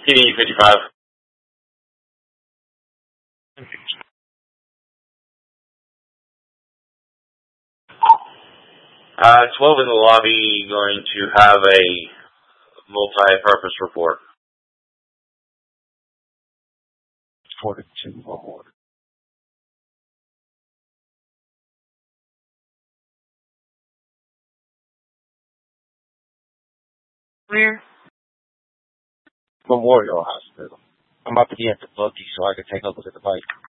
PD 55. 12 in the lobby, going to have a multi-purpose report. 42 more. Where? Memorial Hospital. I'm about to be at the buggy so I can take a look at the bike.